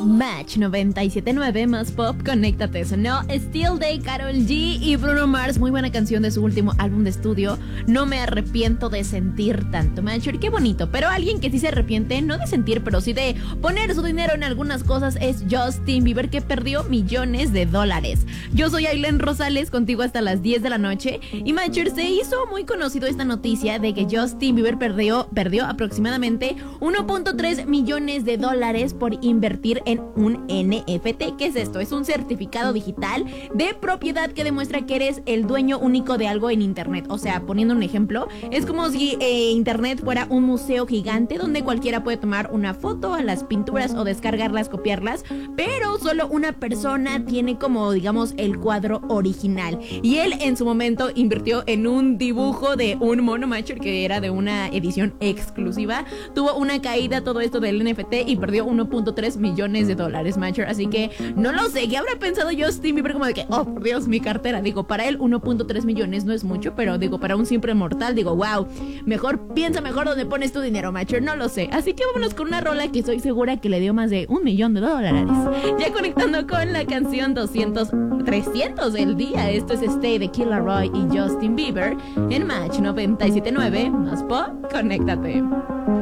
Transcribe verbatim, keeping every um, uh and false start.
Match noventa y siete punto nueve más pop, conéctate. Sonó Still de Karol G y Bruno Mars, muy buena canción de su último álbum de estudio. No me arrepiento de sentir tanto, Matcher, qué bonito. Pero alguien que sí se arrepiente, no de sentir, pero sí de poner su dinero en algunas cosas, es Justin Bieber, que perdió millones de dólares. Yo soy Ailén Rosales, contigo hasta las diez de la noche. Y Matcher, se hizo muy conocido esta noticia de que Justin Bieber perdió, perdió aproximadamente uno punto tres millones de dólares por invertir en un N F T. ¿Qué es esto? Es un certificado digital de propiedad que demuestra que eres el dueño único de algo en internet. O sea, poniendo un ejemplo, es como si eh, internet fuera un museo gigante donde cualquiera puede tomar una foto a las pinturas o descargarlas, copiarlas, pero solo una persona tiene como, digamos, el cuadro original. Y él en su momento invirtió en un dibujo de un mono, Matcher, que era de una edición exclusiva. Tuvo una caída todo esto del N F T y perdió uno punto tres millones de dólares, Matcher. Así que no lo sé, ¿qué habrá pensado Justin Bieber? Como de que, oh, por Dios, mi cartera. Digo, para él uno punto tres millones no es mucho, pero digo, para un simple mortal, digo, wow, mejor, piensa mejor dónde pones tu dinero, Matcher, no lo sé. Así que vámonos con una rola que estoy segura que le dio más de un millón de dólares. Ya conectando con la canción doscientos, trescientos del día. Esto es Stay de Kid Laroi y Justin Bieber en Match noventa y siete punto nueve más pop, conéctate.